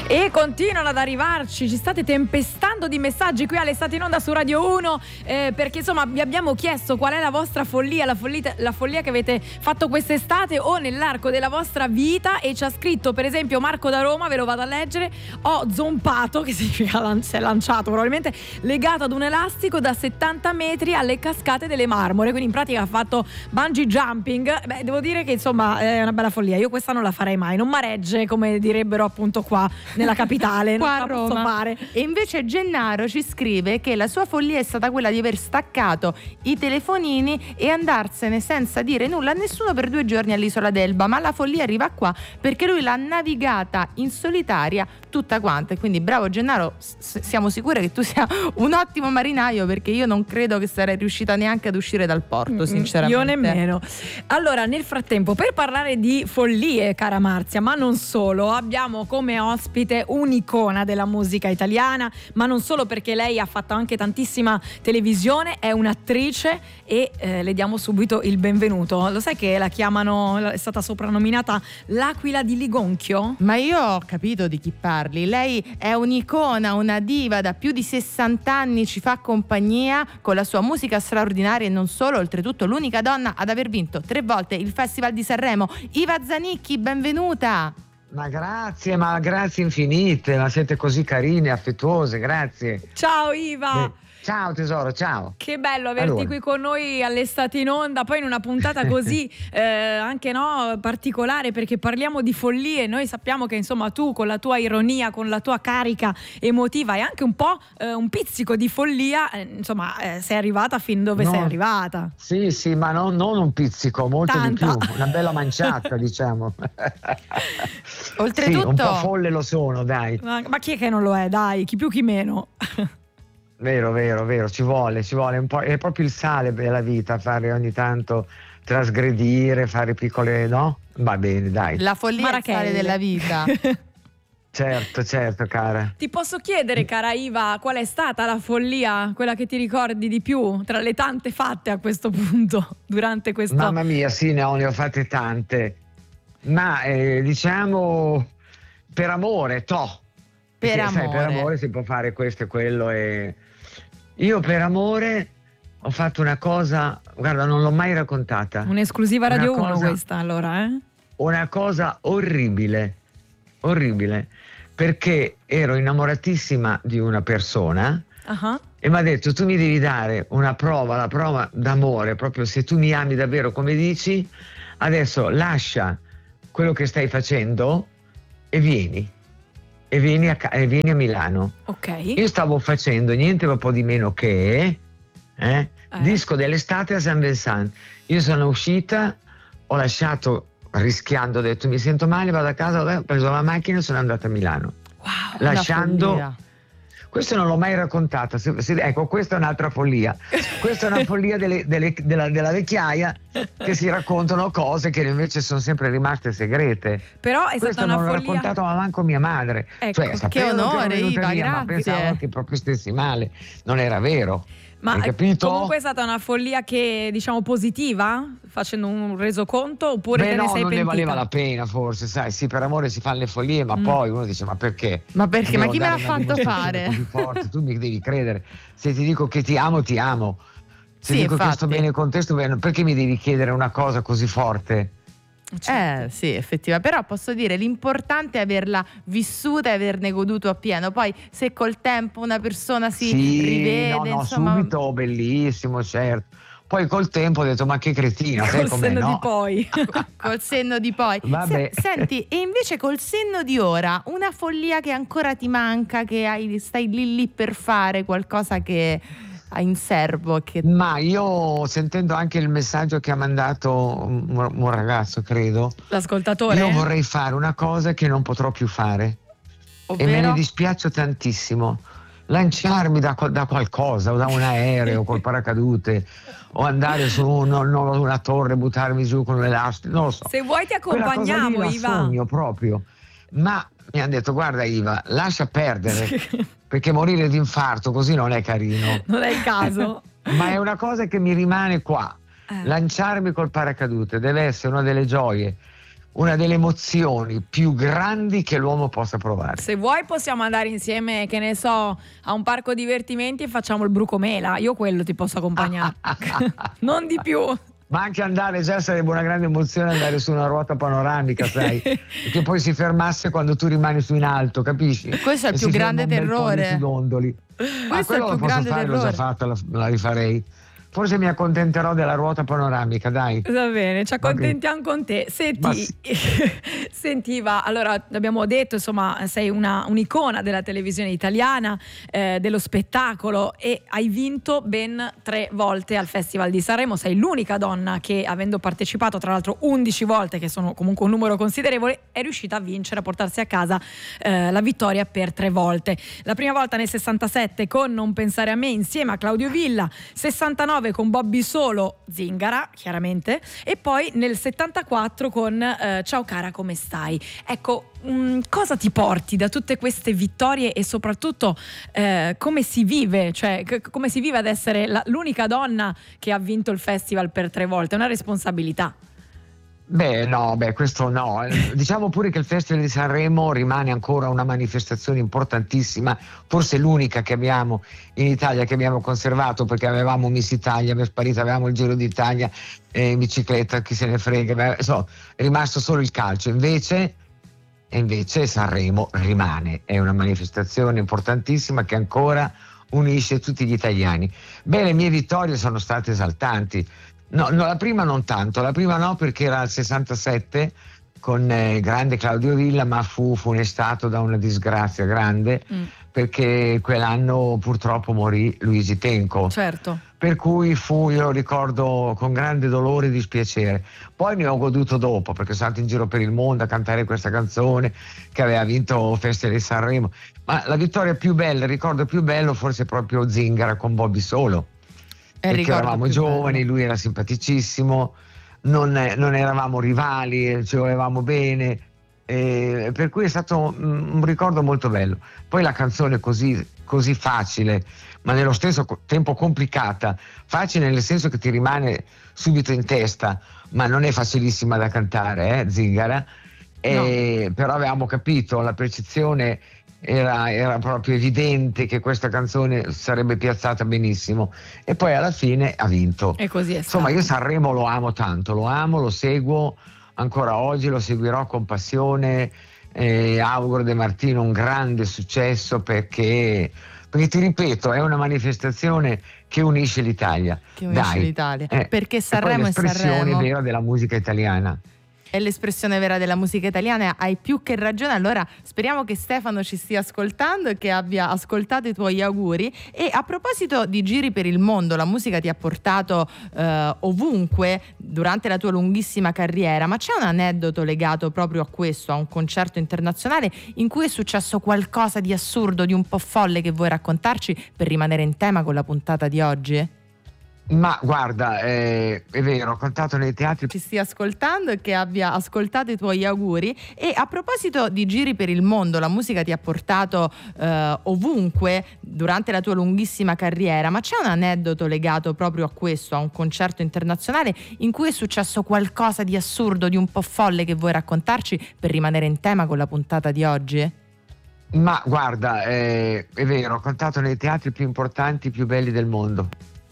E continuano ad arrivarci, ci state tempestando di messaggi qui all'Estate in Onda su Radio 1, perché insomma vi abbiamo chiesto qual è la vostra follia, la follia che avete fatto quest'estate o nell'arco della vostra vita, e ci ha scritto per esempio Marco da Roma, ve lo vado a leggere: ho zompato, che significa si è lanciato probabilmente, legato ad un elastico da 70 metri alle cascate delle Marmore, quindi in pratica ha fatto bungee jumping. Beh, devo dire che insomma è una bella follia, io questa non la farei mai, non maregge come direbbero appunto qua nella capitale, qua non a la posso Roma. fare. E invece Gennaro ci scrive che la sua follia è stata quella di aver staccato i telefonini e andarsene senza dire nulla a nessuno per 2 giorni all'isola d'Elba, ma la follia arriva qua perché lui l'ha navigata in solitaria tutta quanta. E quindi bravo Gennaro, siamo sicure che tu sia un ottimo marinaio, perché io non credo che sarei riuscita neanche ad uscire dal porto, sinceramente. Io nemmeno. Allora, nel frattempo, per parlare di follie, cara Marzia, ma non solo, abbiamo come ospite un'icona della musica italiana, ma non solo, perché lei ha fatto anche tantissima televisione, è un'attrice e le diamo subito il benvenuto. Lo sai che la chiamano, è stata soprannominata l'Aquila di Ligonchio? Ma io ho capito di chi parli. Lei è un'icona, una diva, da più di 60 anni ci fa compagnia con la sua musica straordinaria e non solo, oltretutto l'unica donna ad aver vinto 3 volte il Festival di Sanremo. Iva Zanicchi, benvenuta. Ma grazie infinite, ma siete così carine, affettuose, grazie. Ciao Iva! Ciao tesoro, ciao. Che bello averti qui con noi all'Estate in Onda, poi in una puntata così anche particolare, perché parliamo di follie. Noi sappiamo che insomma tu, con la tua ironia, con la tua carica emotiva e anche un po' un pizzico di follia, sei arrivata fin dove sei arrivata. Sì, ma non un pizzico, molto Tanta. di più, una bella manciata diciamo. Oltretutto sì, un po' folle lo sono, dai. Ma chi è che non lo è, dai, chi più chi meno. Vero, ci vuole un po', è proprio il sale della vita, fare ogni tanto trasgredire, fare piccole, no? Va bene, dai. La follia è il sale della vita. Certo, cara. Ti posso chiedere, cara Iva, qual è stata la follia, quella che ti ricordi di più tra le tante fatte a questo punto durante questo? Mamma mia, sì, ne ho fatte tante, ma diciamo per amore, Per amore. amore. Per amore si può fare questo e quello, e io per amore ho fatto una cosa, guarda, non l'ho mai raccontata. Un'esclusiva Radio 1 questa, allora, Una cosa orribile, perché ero innamoratissima di una persona e mi ha detto: tu mi devi dare la prova d'amore, proprio se tu mi ami davvero come dici, adesso lascia quello che stai facendo e vieni a Milano. Ok. Io stavo facendo niente un po' di meno che disco dell'estate a San Vincent. Io sono uscita, ho lasciato, rischiando, ho detto mi sento male, vado a casa, ho preso la macchina e sono andata a Milano. Wow, lasciando. Questo non l'ho mai raccontata. Ecco, questa è un'altra follia. Questa è una follia della vecchiaia, che si raccontano cose che invece sono sempre rimaste segrete. Però è questo stata una non l'ho follia. raccontato ma manco mia madre. Ecco, che onore, Iva, via, ma pensavo che proprio stessi male. Non era vero. Ma hai capito? Comunque è stata una follia che, diciamo, positiva, facendo un resoconto, oppure te ne sei non pentita? ne valeva la pena, forse, sai, sì, per amore si fanno le follie, ma poi uno dice: ma perché? Ma perché? Ma chi me l'ha Devo dare una fatto dimostrazione fare? così forte, tu mi devi credere. Se ti dico che ti amo, ti amo. Se Sì, dico infatti. che sto bene con te, sto bene. Perché mi devi chiedere una cosa così forte? Sì, effettivamente. Però posso dire, l'importante è averla vissuta e averne goduto appieno. Poi se col tempo una persona si rivede, insomma, subito, bellissimo, certo. Poi col tempo ho detto: ma che cretina, sai Col com'è, senno no? di poi. col senno di poi. Vabbè. Senti, e invece col senno di ora, una follia che ancora ti manca, che stai lì per fare, qualcosa che hai in serbo? Ma io, sentendo anche il messaggio che ha mandato un ragazzo, credo, L'ascoltatore? io vorrei fare una cosa che non potrò più fare. Ovvero? E me ne dispiaccio tantissimo. Lanciarmi da qualcosa, o da un aereo col paracadute, o andare su una torre, buttarmi giù con l'elastico, non lo so. Se vuoi ti Quella cosa accompagniamo, lì Iva. la sogno proprio. Ma mi hanno detto: guarda Iva, lascia perdere, perché morire di infarto così non è carino. Non è il caso. Ma è una cosa che mi rimane qua. Lanciarmi col paracadute deve essere una delle gioie una delle emozioni più grandi che l'uomo possa provare. Se vuoi possiamo andare insieme, che ne so, a un parco divertimenti e facciamo il brucomela. Io quello ti posso accompagnare. Non di più. Ma anche andare, già sarebbe una grande emozione andare su una ruota panoramica, sai? Che poi si fermasse quando tu rimani su in alto, capisci? Questo è il più grande terrore. Questo è il più grande terrore. L'ho già fatto, la rifarei. Forse mi accontenterò della ruota panoramica, dai. Va bene, ci accontentiamo con te. Senti, allora abbiamo detto, insomma, sei un'icona della televisione italiana, dello spettacolo, e hai vinto ben 3 volte al Festival di Sanremo. Sei l'unica donna che, avendo partecipato tra l'altro 11 volte, che sono comunque un numero considerevole, è riuscita a vincere, a portarsi a casa la vittoria per 3 volte. La prima volta nel 67 con Non pensare a me insieme a Claudio Villa, 69 con Bobby Solo, Zingara chiaramente, e poi nel 74 con Ciao cara come stai. Ecco, cosa ti porti da tutte queste vittorie e soprattutto come si vive, cioè come si vive ad essere l'unica donna che ha vinto il festival per 3 volte? È una responsabilità. Questo no. Diciamo pure che il Festival di Sanremo rimane ancora una manifestazione importantinsima, forse l'unica che abbiamo in Italia, che abbiamo conservato, perché avevamo Miss Italia, avevamo il Giro d'Italia in bicicletta, chi se ne frega, è rimasto solo il calcio. Invece Sanremo rimane, è una manifestazione importantissima che ancora unisce tutti gli italiani. Le mie vittorie sono state esaltanti. No, la prima non tanto, la prima no, perché era al 67 con il grande Claudio Villa, ma fu funestato da una disgrazia grande, perché quell'anno purtroppo morì Luigi Tenco. Certo. Per cui io lo ricordo con grande dolore e dispiacere. Poi ne ho goduto dopo, perché sono andato in giro per il mondo a cantare questa canzone che aveva vinto il Festival di Sanremo. Ma la vittoria più bella, il ricordo più bello, forse proprio Zingara con Bobby Solo. Perché eravamo giovani, bello. Lui era simpaticissimo, non eravamo rivali, ci volevamo bene, per cui è stato un ricordo molto bello. Poi la canzone così facile, ma nello stesso tempo complicata, facile nel senso che ti rimane subito in testa, ma non è facilissima da cantare, Zingara, no. Però avevamo capito, la percezione era proprio evidente che questa canzone sarebbe piazzata benissimo, e poi alla fine ha vinto. E così è stato. Insomma, io Sanremo lo amo tanto, lo seguo ancora oggi, lo seguirò con passione, auguro De Martino un grande successo, perché ti ripeto, è una manifestazione che unisce l'Italia. Perché Sanremo è l'espressione vera della musica italiana. È l'espressione vera della musica italiana, hai più che ragione. Allora speriamo che Stefano ci stia ascoltando e che abbia ascoltato i tuoi auguri. E a proposito di giri per il mondo, la musica ti ha portato ovunque durante la tua lunghissima carriera, ma c'è un aneddoto legato proprio a questo, a un concerto internazionale in cui è successo qualcosa di assurdo, di un po' folle, che vuoi raccontarci per rimanere in tema con la puntata di oggi? Ma guarda, è vero, ho cantato nei teatri. Ci stia ascoltando e che abbia ascoltato i tuoi auguri. E a proposito di giri per il mondo, la musica ti ha portato ovunque durante la tua lunghissima carriera, ma c'è un aneddoto legato proprio a questo, a un concerto internazionale in cui è successo qualcosa di assurdo, di un po' folle, che vuoi raccontarci per rimanere in tema con la puntata di oggi? Ma guarda, è vero, ho cantato nei teatri più importanti, più belli del mondo.